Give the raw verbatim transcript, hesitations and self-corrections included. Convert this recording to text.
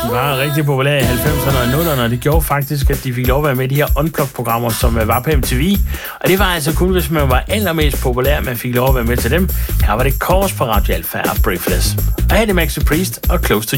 var rigtig populære i halvfemserne og nullerne, og det gjorde faktisk, at de fik lov at være med i de her Unplugged-programmer, som var på M T V. Og det var altså kun, hvis man var allermest populær, man fik lov at være med til dem. Her var det Kors på Radio Alfa og Breathless. Og her er det Maxi Priest og Close to